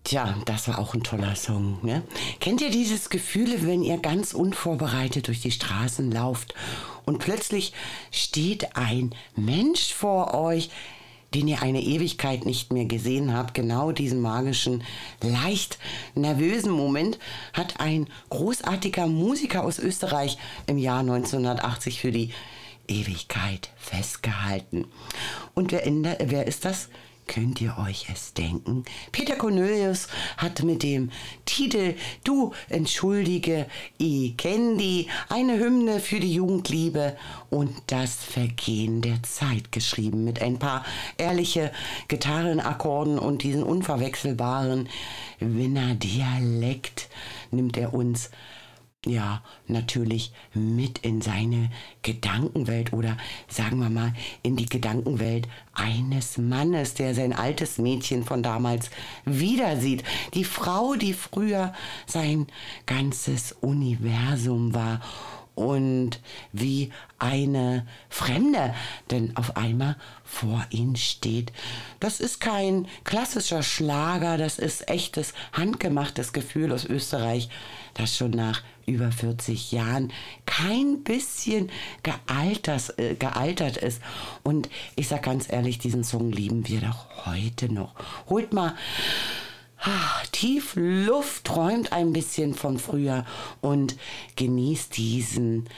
Tja, das war auch ein toller Song, ne? Kennt ihr dieses Gefühl, wenn ihr ganz unvorbereitet durch die Straßen lauft und plötzlich steht ein Mensch vor euch, den ihr eine Ewigkeit nicht mehr gesehen habt? Genau diesen magischen, leicht nervösen Moment hat ein großartiger Musiker aus Österreich im Jahr 1980 für die Ewigkeit festgehalten. Und wer ist das? Könnt ihr euch es denken? Peter Cornelius hat mit dem Titel Du entschuldige, ich kenn die eine Hymne für die Jugendliebe und das Vergehen der Zeit geschrieben. Mit ein paar ehrliche Gitarrenakkorden und diesen unverwechselbaren Wiener Dialekt nimmt er uns natürlich mit in seine Gedankenwelt oder sagen wir mal in die Gedankenwelt eines Mannes, der sein altes Mädchen von damals wieder sieht. Die Frau, die früher sein ganzes Universum war und wie eine Fremde denn auf einmal vor ihm steht. Das ist kein klassischer Schlager, das ist echtes, handgemachtes Gefühl aus Österreich, das schon nach über 40 Jahren kein bisschen gealtert ist. Und ich sag ganz ehrlich, diesen Song lieben wir doch heute noch. Holt mal tief Luft, träumt ein bisschen von früher und genießt diesen,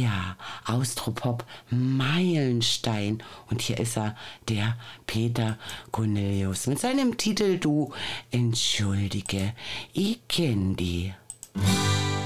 Austropop-Meilenstein. Und hier ist er, der Peter Cornelius, mit seinem Titel Du entschuldige, ich kenn die.